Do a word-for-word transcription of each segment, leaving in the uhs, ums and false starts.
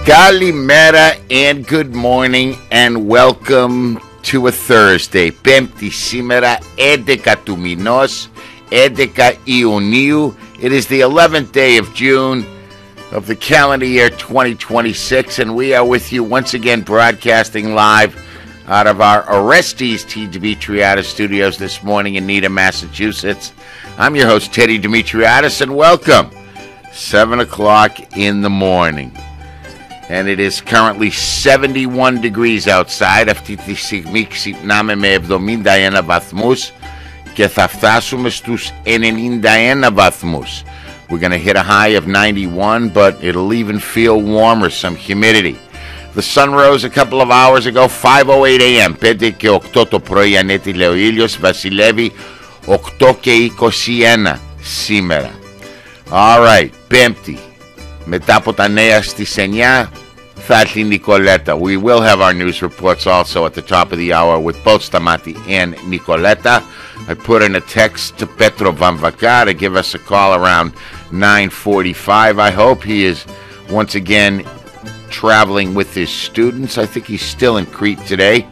Kalimera and good morning and welcome to a Thursday. Πέμπτη σήμερα, έντεκα του μηνός, έντεκα Ιουνίου. It is the eleventh day of June of the calendar year twenty twenty-six, and we are with you once again broadcasting live out of our Orestes T. Dimitriadis studios this morning in Needham, Massachusetts. I'm your host, Teddy Dimitriadis, and welcome. seven o'clock in the morning. And it is currently seventy-one degrees outside. Αυτή τη στιγμή ξυπνάμε με εβδομήντα ένα βαθμούς και θα φτάσουμε στους ενενήντα ένα βαθμούς. We're going to hit a high of ninety-one, but it'll even feel warmer, some humidity. The sun rose a couple of hours ago, five oh eight a.m. πέντε και οκτώ το πρωί ανέτειλε ο ήλιος, βασιλεύει οκτώ και είκοσι ένα σήμερα. All right, Πέμπτη. Μετά από τα νέα στις εννιά θα έρθει η Νικολέτα. We will have our news reports also at the top of the hour with both Stamati and Nicoletta. I put in a text to Petro Vamvaka to give us a call around nine forty-five. I hope he is once again traveling with his students. I think he's still in Crete today.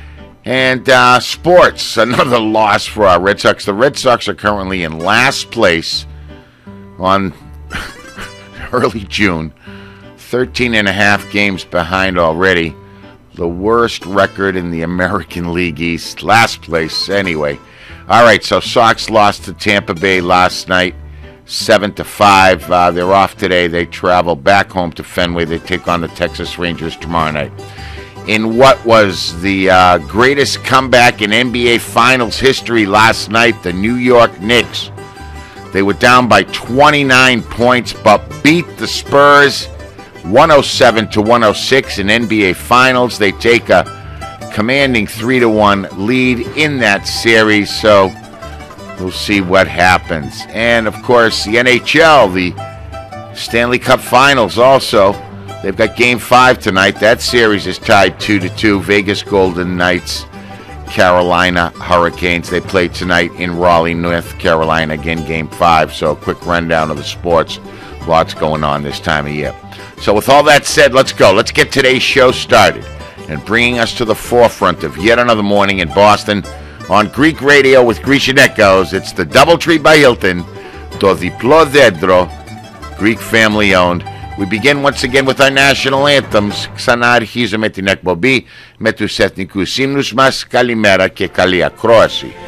And uh, sports, another loss for our Red Sox. The Red Sox are currently in last place on early June. thirteen and a half games behind already. The worst record in the American League East. Last place, anyway. All right, so Sox lost to Tampa Bay last night, seven to five. Uh, they're off today. They travel back home to Fenway. They take on the Texas Rangers tomorrow night. In what was the uh, greatest comeback in N B A Finals history last night, the New York Knicks. They were down by twenty-nine points, but beat the Spurs one oh seven to one oh six in N B A Finals. They take a commanding three to one lead in that series, so we'll see what happens. And, of course, the N H L, the Stanley Cup Finals also. They've got Game five tonight. That series is tied two to two. Vegas Golden Knights, Carolina Hurricanes. They play tonight in Raleigh, North Carolina. Again, Game five. So a quick rundown of the sports. Lots going on this time of year. So with all that said, let's go. Let's get today's show started. And bringing us to the forefront of yet another morning in Boston on Greek radio with Grecian Echoes, it's the Doubletree by Hilton, Το Διπλό Δέντρο, Greek family owned. We begin once again with our national anthems. Ξανά αρχίζουμε την εκπομπή με τους εθνικούς ύμνους μας. Καλημέρα και καλή ακρόαση.